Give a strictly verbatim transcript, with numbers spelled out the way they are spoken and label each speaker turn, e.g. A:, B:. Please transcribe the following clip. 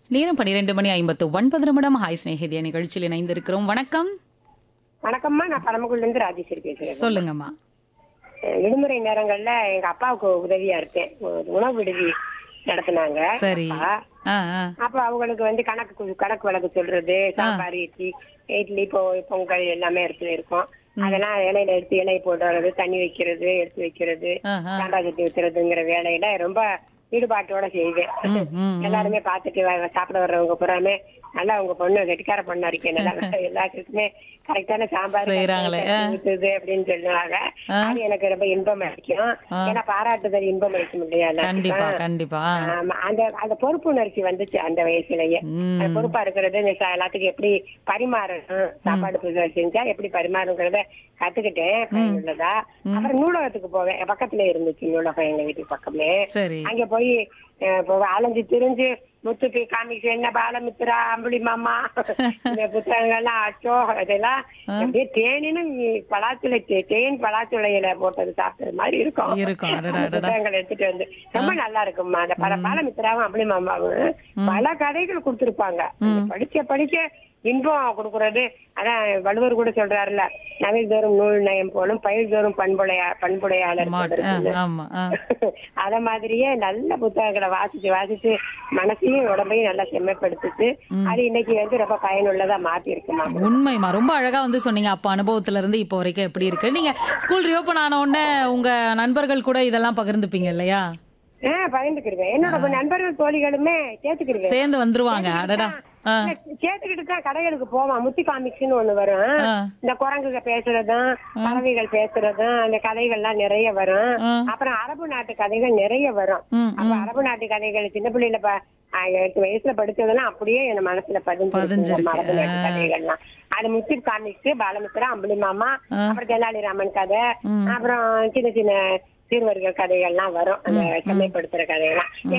A: நேரம் பன்னிரண்டு மணி ஐம்பத்து ஒன்பது நிமிடம். ஹாய் ஸ்நேகிதிய நிகழ்ச்சியில் இணைந்திருக்கிறோம். வணக்கம்.
B: வணக்கம்மா, நான் பரமக்குடில இருந்து ராஜேஸ்வரி பேசுறேன்.
A: சொல்லுங்கம்மா.
B: அஹ் விடுமுறை நேரங்கள்ல எங்க அப்பாவுக்கு உதவியா இருக்கேன். ஒரு உணவு விடுதி நடத்துனாங்க
A: சரி.
B: அப்பா.
A: ஆ, ஆ.
B: அப்ப அவங்களுக்கு வந்து கணக்கு கு- கணக்கு வழக்கு சொல்றது, சாம்பார், இட்லி இட்லி பொ பொங்கல் எல்லாமே எடுத்து இருக்கும். அதெல்லாம் இலையில எடுத்து இலை போடுறது, தண்ணி வைக்கிறது, எடுத்து வைக்கிறது,
A: ஆஹா.
B: சாண்டா கட்டி வைக்கிறதுங்கிற வேலையில ரொம்ப ஈடுபாட்டோட செய்வேன்.
A: ம், ம், ம்.
B: எல்லாருமே பாத்துட்டு வ- சாப்பிட வர்றவங்க பூராமே நல்லா உங்க பொண்ணு கெட்டிக்கார பொண்ணா இருக்கேன், நல்லா எல்லாத்துக்குமே கரெக்டான சாம்பார்
A: செய்றாங்களே. ஆ.
B: ஊத்துது அப்படின்னு சொல்லுவாங்க.
A: ஆ.
B: அது எனக்கு ரொம்ப இன்பம் அளிக்கும்.
A: ஆ.
B: ஏன்னா பாராட்டுதல் இன்பம் அளிக்கும் இல்லையா
A: கண்டிப்பா
B: எல்லாத்துக்கும்.
A: கண்டிப்பா.
B: ஆமா, அந்த அந்த பொறுப்புணர்ச்சி வந்துச்சு அந்த வயசுலயே.
A: ம்.
B: அந்த பொறுப்பா இருக்கிறது, இந்த ச- எல்லாத்துக்கும் எப்படி பரிமாறணும், சாப்பாடு புதுசா செஞ்சா எப்படி பரிமாறணுங்கிறத கத்துக்கிட்டேன் பயனுள்ளதா. அப்புறம் நூலகத்துக்கு போவேன், பக்கத்துல இருந்துச்சு நூலகம் எங்க வீட்டுக்கு பக்கமே.
A: சரி.
B: அங்க போய் அஹ், இப்போ அலைஞ்சு திரிஞ்சு முத்துப்பி காமிக்ஸ், என்ன பாலமித்ரா, அம்புலி மாமா, இந்த புத்தகங்கள்லாம் அச்சோ இதெல்லாம் அப்படியே தேனின்னு பலாச்சுளை தே- தேன் பலாச்சுளையில போட்டது சாப்பிட்டது மாதிரி இருக்கும்.
A: இருக்கும். அடடா,
B: அந்த
A: அடடா.
B: புத்தகங்கள் எடுத்துட்டு வந்து ரொம்ப நல்லா இருக்கும்மா. அந்த பல பாலமித்ராவும் அம்புலி மாமாவும் பல கதைகள் கொடுத்திருப்பாங்க. அந்த படிக்க படிக்க இன்பம் கொடுக்கறது. அதான் வள்ளுவர் கூட சொல்றாருல, நவில் தோறும் நூல் நயம் போலும் பயில் தோறும் பண்புடையா பண்புடையாளர்
A: மாட்- ஆ,
B: தொடர்புன்னு.
A: ஆமா. ஆ.
B: அத மாதிரியே நல்ல புத்தகங்களை வாசிச்சு வாசிச்சு மனசையும் உடம்பையும் நல்லா செம்மைப்படுத்திட்டு அது இன்னைக்கு வந்து ரொம்ப பயனுள்ளதா மாத்தி இருக்குமா.
A: உண்மைமா. ரொம்ப அழகா வந்து சொன்னீங்க. அப்ப அனுபவத்துல இருந்து இப்போ வரைக்கும் எப்படி இருக்கு? நீங்க ஸ்கூல் ரீஓபன் ஆன உடனே உங்க நண்பர்கள் கூட இதெல்லாம் பகிர்ந்துப்பீங்க இல்லையா?
B: ஆஹ் பகிர்ந்துக்கிடுவேன். என்னோட நண்பர்கள் தோழிகளுமே சேர்த்துக்கிடுவேன்.
A: சேர்ந்து வந்துருவாங்க. அடடா. ஆ.
B: சேர்த்துக்கிட்டு தான் கடைகளுக்கு போவான். முத்தி காமிக்ஸ்னு ஒண்ணு வரும்.
A: ஆ.
B: இந்த குரங்குக பேசுறதும் பறவைகள் பேசுறதும் அந்த கதைகள்லாம் நிறைய வரும்.
A: ஆ.
B: அப்புறம் அரபு நாட்டு கதைகள் நிறைய வரும்.
A: ம்,
B: அப்ப அரபு நாட்டு கதைகள் சின்ன பிள்ளைல ப- ஆ, எட்டு வயசுல படிச்சதெல்லாம் அப்படியே என் மனசுல பதிஞ்சு
A: பதிஞ்சிருக்கு.
B: அரபு நாட்டு கதைகள்லாம். அது முத்தி காமிக்ஸ், பாலமித்ரா, அம்புலி மாமா, அப்புறம் தெனாலிராமன் கதை, அப்புறம் சின்ன சின்ன சிறுவர்கள் கதைகள்லாம் வரும். அந்த செம்மைப்படுத்துற கதைகள்லாம்